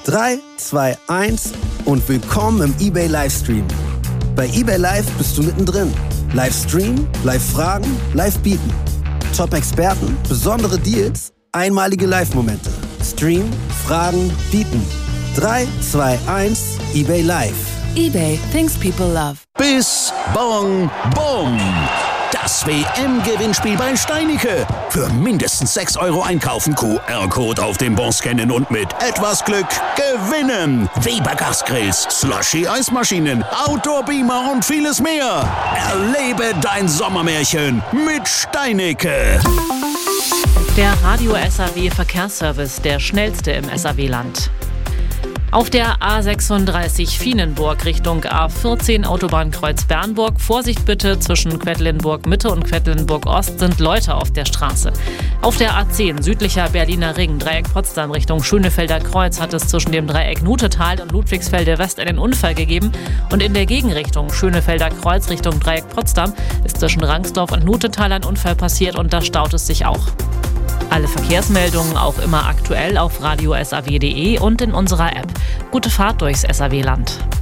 3, 2, 1 und willkommen im eBay Livestream. Bei eBay Live bist du mittendrin. Livestream, Live-Fragen, Live-Bieten. Top-Experten, besondere Deals, einmalige Live-Momente. Stream, Fragen, Bieten. 3, 2, 1, eBay Live. eBay, things people love. Bis Bong Bom. Das WM-Gewinnspiel bei Steinicke. Für mindestens 6 € einkaufen, QR-Code auf dem Bon scannen und mit etwas Glück gewinnen. Weber Gasgrills, Slushy-Eismaschinen, Outdoor-Beamer und vieles mehr. Erlebe dein Sommermärchen mit Steinicke. Der Radio SAW Verkehrsservice, der schnellste im SAW-Land. Auf der A36 Vienenburg Richtung A14 Autobahnkreuz Bernburg. Vorsicht bitte, zwischen Quedlinburg Mitte und Quedlinburg Ost sind Leute auf der Straße. Auf der A10 südlicher Berliner Ring, Dreieck Potsdam Richtung Schönefelder Kreuz hat es zwischen dem Dreieck Nutetal und Ludwigsfelde West einen Unfall gegeben. Und in der Gegenrichtung Schönefelder Kreuz Richtung Dreieck Potsdam ist zwischen Rangsdorf und Nutetal ein Unfall passiert und da staut es sich auch. Alle Verkehrsmeldungen auch immer aktuell auf radiosaw.de und in unserer App. Gute Fahrt durchs SAW-Land.